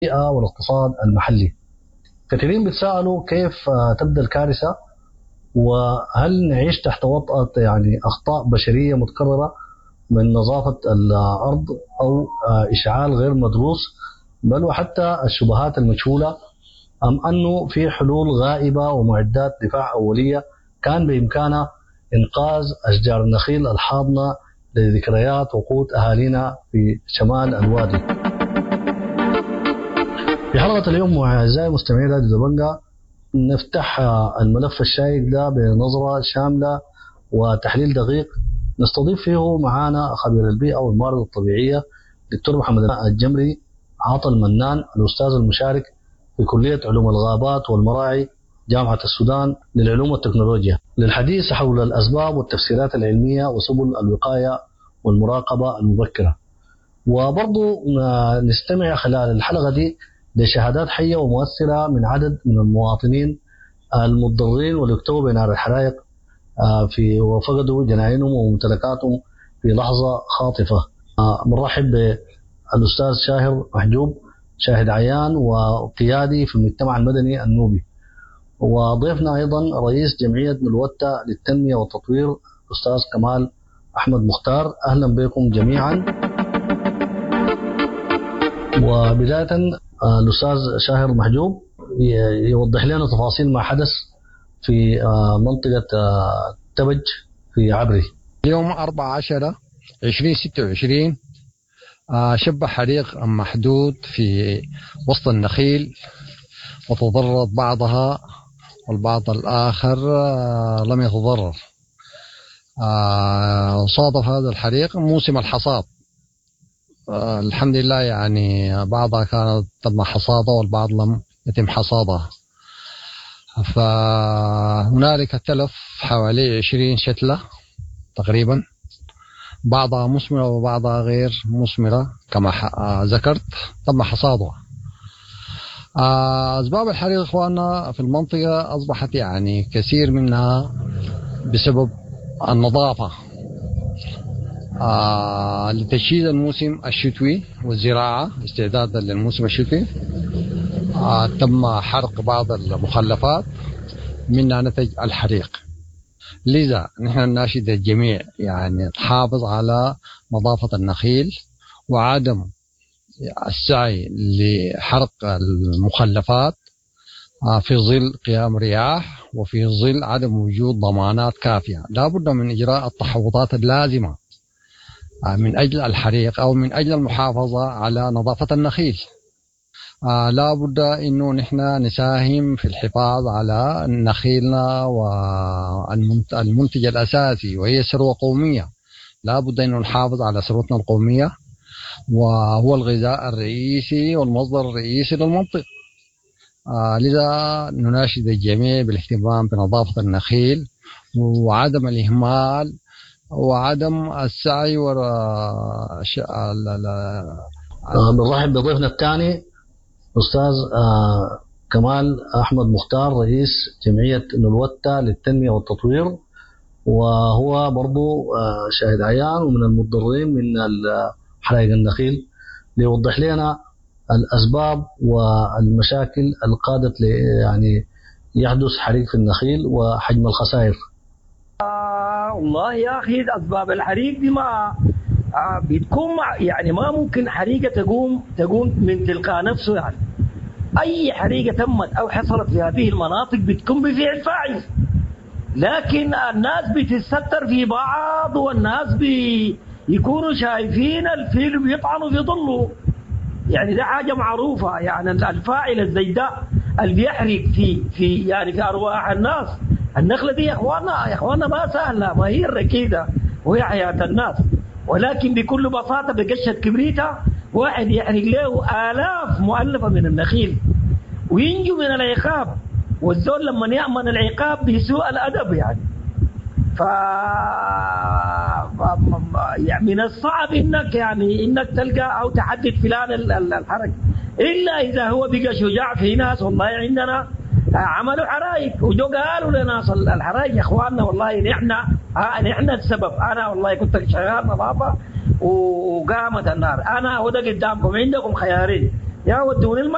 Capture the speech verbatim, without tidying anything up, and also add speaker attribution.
Speaker 1: والاقتصاد المحلي. كثيرين بيتساءلوا كيف تبدأ الكارثة، وهل نعيش تحت وطأة يعني أخطاء بشرية متكررة من نظافة الأرض أو إشعال غير مدروس، بل وحتى الشبهات المجهولة، أم أنه في حلول غائبة ومعدات دفاع أولية كان بإمكانها إنقاذ أشجار النخيل الحاضنة لذكريات وقود أهالينا في شمال الوادي. في حلقة اليوم أعزائي مستمعي راديو دبنجة نفتح الملف الشائك ده بنظرة شاملة وتحليل دقيق، نستضيف فيه معانا خبير البيئة والموارد الطبيعية دكتور محمد الجمري عاطل المنان، الأستاذ المشارك في كلية علوم الغابات والمراعي جامعة السودان للعلوم والتكنولوجيا، للحديث حول الأسباب والتفسيرات العلمية وسبل الوقاية والمراقبة المبكرة. وبرضو نستمع خلال الحلقة دي لشهادات حية ومؤثرة من عدد من المواطنين المتضررين واللي اكتووا بنار الحرائق في وفقدوا جناينهم وممتلكاتهم في لحظة خاطفة. بنرحب بالأستاذ شاهر محجوب، شاهد عيان وقيادي في المجتمع المدني النوبي، وضيفنا أيضا رئيس جمعية نلوتة للتنمية والتطوير الأستاذ كمال أحمد مختار. أهلا بكم جميعا. وبداية الأستاذ شاهر محجوب يوضح لنا تفاصيل ما حدث في منطقة تبج في عبري.
Speaker 2: يوم أربعة عشر عشرين ستة وعشرين شب حريق محدود في وسط النخيل، وتضررت بعضها والبعض الآخر لم يتضرر. صادف هذا الحريق موسم الحصاد، الحمد لله، يعني بعضها كانت تم حصادها والبعض لم يتم حصادها. فهنالك تلف حوالي عشرين شتلة تقريبا، بعضها مثمرة وبعضها غير مثمرة كما ذكرت تم حصادها. أسباب الحريق إخواننا في المنطقة أصبحت يعني كثير منها بسبب النظافة آه لتجهيز الموسم الشتوي والزراعة استعدادا للموسم الشتوي. آه تم حرق بعض المخلفات منها نتج الحريق. لذا نحن نناشد الجميع يعني تحافظ على نظافة النخيل وعدم السعي لحرق المخلفات آه في ظل قيام رياح وفي ظل عدم وجود ضمانات كافية. لا بد من إجراء التحوطات اللازمة من أجل الحريق أو من أجل المحافظة على نظافة النخيل. آه لا بد إنه نحن نساهم في الحفاظ على نخيلنا والمنتج الأساسي وهي ثروة قومية. لا بد إنه نحافظ على ثروتنا القومية، وهو الغذاء الرئيسي والمصدر الرئيسي للمنطقة. آه لذا نناشد الجميع بالاهتمام بنظافة النخيل وعدم الإهمال وعدم السعي وراء ش... لا لا
Speaker 1: بنرحب بضيفنا الثاني أستاذ آه كمال أحمد مختار، رئيس جمعية نلوتة للتنمية والتطوير، وهو برضو آه شاهد عيان ومن المتضررين من حرائق النخيل، ليوضح لنا الأسباب والمشاكل القادة يعني يحدث حريق في النخيل وحجم الخسائر.
Speaker 3: والله يا أخي أسباب الحريق دي ما بتكون يعني ما ممكن حريقة تقوم تقوم من تلقاء نفسه. يعني أي حريقة تمت أو حصلت في هذه المناطق بتكون بفعل فاعل، لكن الناس بتستر في بعض والناس بيكونوا شايفين الفيل بيطعنوا في ظله. يعني ده حاجة معروفة. يعني الفاعل الزيداء اللي بيحرق في في يعني في أرواح الناس. النخلة دي يا إخوانا يا إخوانا ما سهلة، ما هي الركيدة وهي حياة الناس، ولكن بكل بساطة بقشة كبريتة واحد يحرق له آلاف مؤلفة من النخيل وينجو من العقاب. والزول لما يأمن العقاب بسوء الأدب يعني ف يعني من الصعب انك يعني انك تلقى او تحدد فلان الحرق، الا اذا هو بقى شجاع. في ناس والله عندنا عملوا حرائق وجو قالوا لناس الحرائق يا اخواننا والله نحن آه نحن السبب. انا والله كنت شغال نظافه وقامت النار، انا وده قدامكم عندكم خيارين، يا ودوني